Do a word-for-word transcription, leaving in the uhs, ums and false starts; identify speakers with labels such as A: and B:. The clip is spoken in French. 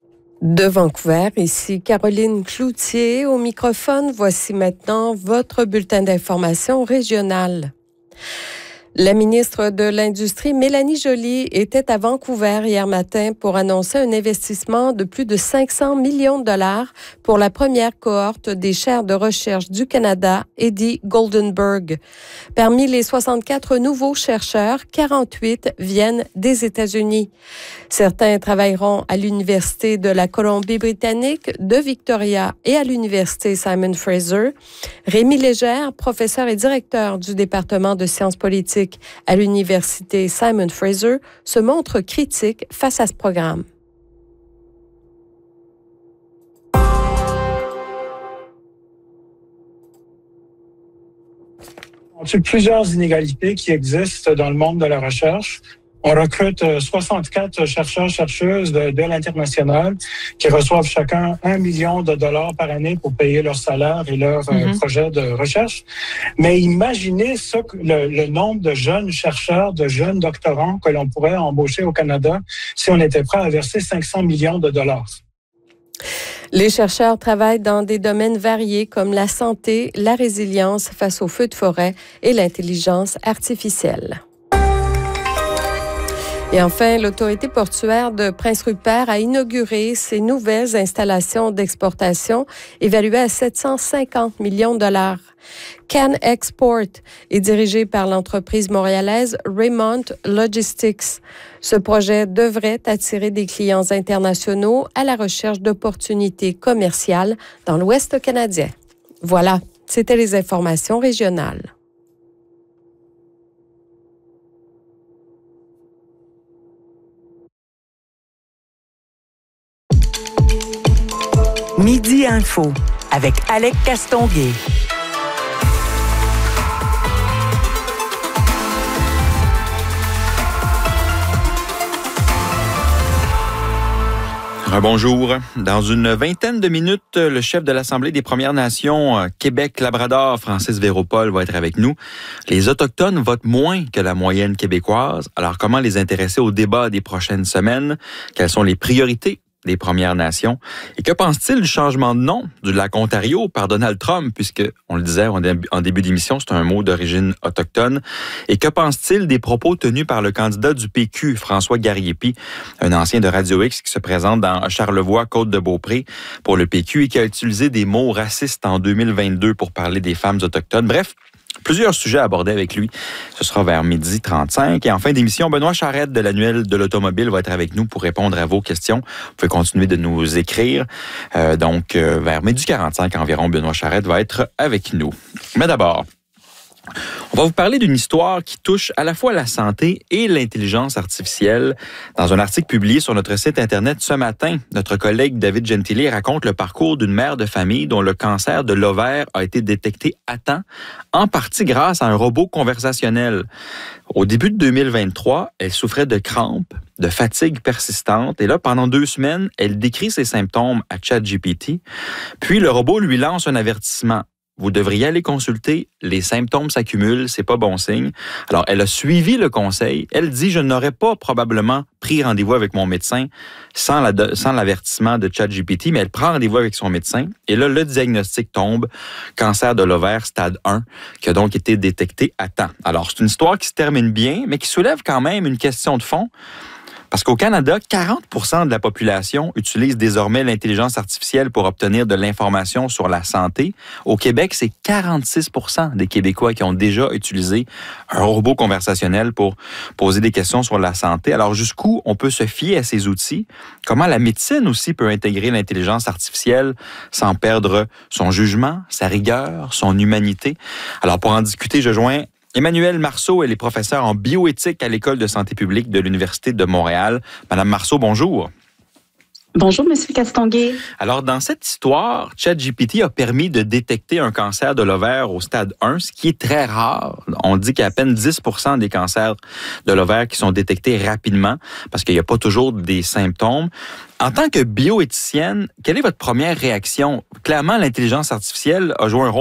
A: De Vancouver, ici Caroline Cloutier au microphone. Voici maintenant votre bulletin d'information régional. La ministre de l'Industrie, Mélanie Joly, était à Vancouver hier matin pour annoncer un investissement de plus de cinq cents millions de dollars pour la première cohorte des chaires de recherche du Canada, Eddie Goldenberg. Parmi les soixante-quatre nouveaux chercheurs, quarante-huit viennent des États-Unis. Certains travailleront à l'Université de la Colombie-Britannique, de Victoria et à l'Université Simon Fraser. Rémi Légère, professeur et directeur du département de sciences politiques à l'Université Simon Fraser, se montre critique face à ce programme.
B: Il y a plusieurs inégalités qui existent dans le monde de la recherche. On recrute soixante-quatre chercheurs-chercheuses de, de l'international qui reçoivent chacun un million de dollars par année pour payer leur salaire et leur mm-hmm. euh, projet de recherche. Mais imaginez ça, le, le nombre de jeunes chercheurs, de jeunes doctorants que l'on pourrait embaucher au Canada si on était prêt à verser cinq cents millions de dollars.
A: Les chercheurs travaillent dans des domaines variés comme la santé, la résilience face aux feux de forêt et l'intelligence artificielle. Et enfin, l'autorité portuaire de Prince Rupert a inauguré ses nouvelles installations d'exportation évaluées à sept cent cinquante millions de dollars. Can Export est dirigé par l'entreprise montréalaise Raymond Logistics. Ce projet devrait attirer des clients internationaux à la recherche d'opportunités commerciales dans l'Ouest canadien. Voilà, c'était les informations régionales.
C: Midi Info avec Alec Castonguay.
D: Bonjour. Dans une vingtaine de minutes, le chef de l'Assemblée des Premières Nations Québec-Labrador, Francis Véropol, va être avec nous. Les Autochtones votent moins que la moyenne québécoise. Alors, comment les intéresser au débat des prochaines semaines? Quelles sont les priorités des Premières Nations? Et que pense-t-il du changement de nom du lac Ontario par Donald Trump, puisque, on le disait en début d'émission, c'est un mot d'origine autochtone. Et que pense-t-il des propos tenus par le candidat du P Q, François Garriépi, un ancien de Radio X qui se présente dans Charlevoix, Côte-de-Beaupré pour le P Q et qui a utilisé des mots racistes en deux mille vingt-deux pour parler des femmes autochtones. Bref, plusieurs sujets à aborder avec lui. Ce sera vers midi trente-cinq. Et en fin d'émission, Benoît Charette de l'Annuel de l'Automobile va être avec nous pour répondre à vos questions. Vous pouvez continuer de nous écrire. Euh, donc, euh, vers midi quarante-cinq environ, Benoît Charette va être avec nous. Mais d'abord, on va vous parler d'une histoire qui touche à la fois la santé et l'intelligence artificielle. Dans un article publié sur notre site Internet ce matin, notre collègue David Gentili raconte le parcours d'une mère de famille dont le cancer de l'ovaire a été détecté à temps, en partie grâce à un robot conversationnel. Au début de deux mille vingt-trois, elle souffrait de crampes, de fatigue persistante. Et là, pendant deux semaines, elle décrit ses symptômes à ChatGPT. Puis, le robot lui lance un avertissement. Vous devriez aller consulter, les symptômes s'accumulent, c'est pas bon signe. Alors, elle a suivi le conseil. Elle dit, je n'aurais pas probablement pris rendez-vous avec mon médecin sans, la, sans l'avertissement de ChatGPT, mais elle prend rendez-vous avec son médecin. Et là, le diagnostic tombe, cancer de l'ovaire stade un, qui a donc été détecté à temps. Alors, c'est une histoire qui se termine bien, mais qui soulève quand même une question de fond. Parce qu'au Canada, quarante pour cent de la population utilise désormais l'intelligence artificielle pour obtenir de l'information sur la santé. Au Québec, c'est quarante-six pour cent des Québécois qui ont déjà utilisé un robot conversationnel pour poser des questions sur la santé. Alors, jusqu'où on peut se fier à ces outils? Comment la médecine aussi peut intégrer l'intelligence artificielle sans perdre son jugement, sa rigueur, son humanité? Alors, pour en discuter, je joins Emmanuelle Marceau, elle est professeure en bioéthique à l'École de santé publique de l'Université de Montréal. Madame Marceau, bonjour.
E: Bonjour, Monsieur Castonguay.
D: Alors, dans cette histoire, ChatGPT a permis de détecter un cancer de l'ovaire au stade un, ce qui est très rare. On dit qu'il y a à peine dix pour cent des cancers de l'ovaire qui sont détectés rapidement parce qu'il n'y a pas toujours des symptômes. En tant que bioéthicienne, quelle est votre première réaction? Clairement, l'intelligence artificielle a joué un rôle